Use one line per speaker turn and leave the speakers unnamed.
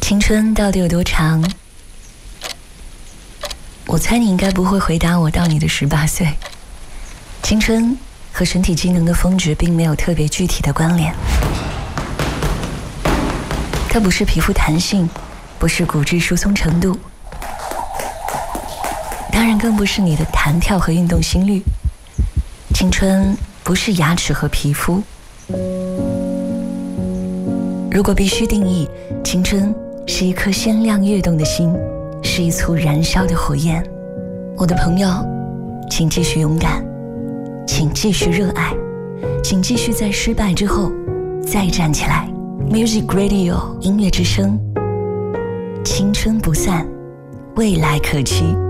青春到底有多长？我猜你应该不会回答我到你的18岁。青春和身体机能的峰值并没有特别具体的关联，它不是皮肤弹性，不是骨质疏松程度，当然更不是你的弹跳和运动心率。青春不是牙齿和皮肤。如果必须定义，青春是一颗鲜亮跃动的心，是一簇燃烧的火焰。我的朋友，请继续勇敢，请继续热爱，请继续在失败之后再站起来。 Music Radio 音乐之声，青春不散，未来可期。